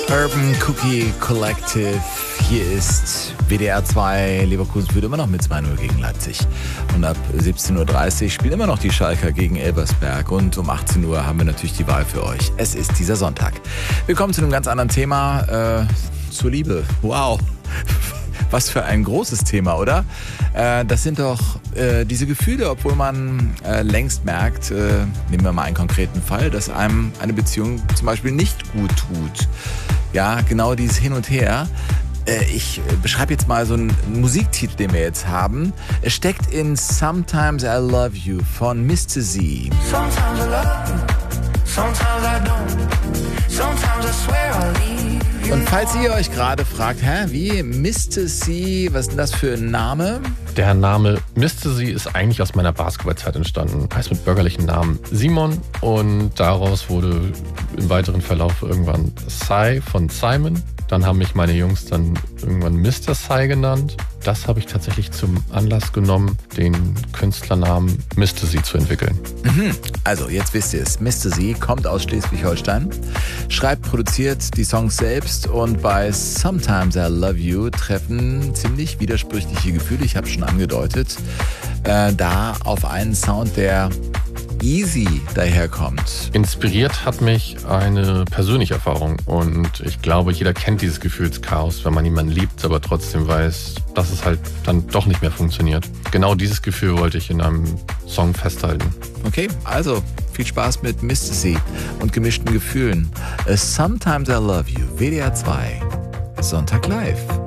Urban Cookie Collective. Hier ist WDR 2. Leverkusen führt immer noch mit 2:0 gegen Leipzig. Und ab 17:30 Uhr spielen immer noch die Schalker gegen Elversberg. Und um 18 Uhr haben wir natürlich die Wahl für euch. Es ist dieser Sonntag. Wir kommen zu einem ganz anderen Thema. Zur Liebe. Wow. Was für ein großes Thema, oder? Das sind doch diese Gefühle, obwohl man längst merkt, nehmen wir mal einen konkreten Fall, dass einem eine Beziehung zum Beispiel nicht gut tut. Ja, genau dieses Hin und Her. Ich beschreibe jetzt mal so einen Musiktitel, den wir jetzt haben. Es steckt in Sometimes I Love You von Mr. Z. Sometimes I love you, sometimes I don't, sometimes I swear I'll leave you. Und falls ihr euch gerade fragt, wie Mr. C, was ist denn das für ein Name? Der Name Mr. Z ist eigentlich aus meiner Basketballzeit entstanden. Heißt mit bürgerlichen Namen Simon und daraus wurde im weiteren Verlauf irgendwann Cy von Simon. Dann haben mich meine Jungs dann irgendwann Mr. Cy genannt. Das habe ich tatsächlich zum Anlass genommen, den Künstlernamen Mr. Z zu entwickeln. Also, jetzt wisst ihr es. Mr. Z kommt aus Schleswig-Holstein, schreibt, produziert die Songs selbst und bei Sometimes I Love You treffen ziemlich widersprüchliche Gefühle, ich habe es schon angedeutet, da auf einen Sound, der easy daherkommt. Inspiriert hat mich eine persönliche Erfahrung und ich glaube, jeder kennt dieses Gefühlschaos, wenn man jemanden liebt, aber trotzdem weiß, dass es halt dann doch nicht mehr funktioniert. Genau dieses Gefühl wollte ich in einem Song festhalten. Okay, also viel Spaß mit Mr. C und gemischten Gefühlen. Sometimes I Love You, WDR 2, Sonntag live.